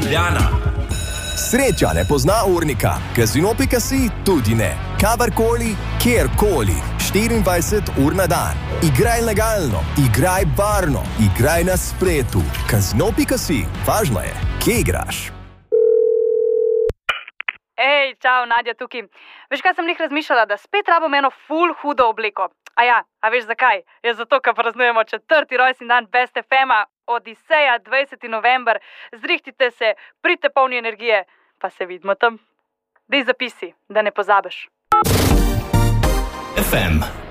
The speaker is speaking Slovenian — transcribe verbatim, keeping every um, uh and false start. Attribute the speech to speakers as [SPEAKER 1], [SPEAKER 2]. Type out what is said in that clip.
[SPEAKER 1] Ljubljana.
[SPEAKER 2] Sreča ne pozna urnika, Casino pika si tudi ne. Kadarkoli, kjerkoli, štiriindvajset ur na dan. Igraj legalno, igraj varno, igraj na spletu. Casino pika si, važno je, kje igraš.
[SPEAKER 3] Ej, čau, Nadja tukaj. Veš, kaj sem lih razmišljala, da spet rabim eno ful hudo obleko. A ja, a veš zakaj? Je zato, ker praznujemo četrti rojstni dan Best ef ema, Odiseja, dvajseti november. Zrihtite se, pridite polni energije, pa se vidimo tam. Dej zapisi, da ne pozabiš.
[SPEAKER 1] ef em